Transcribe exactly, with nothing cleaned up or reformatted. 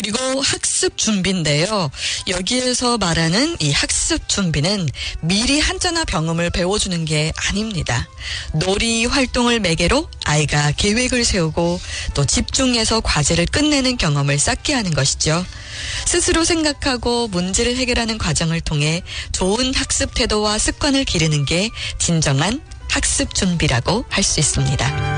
그리고 학습 준비인데요. 여기에서 말하는 이 학습 준비는 미리 한자나 병음을 배워주는 게 아닙니다. 놀이 활동을 매개로 아이가 계획을 세우고 또 집중해서 과제를 끝내는 경험을 쌓게 하는 것이죠. 스스로 생각하고 문제를 해결하는 과정을 통해 좋은 학습 태도와 습관을 기르는 게 진정한 학습 준비라고 할 수 있습니다.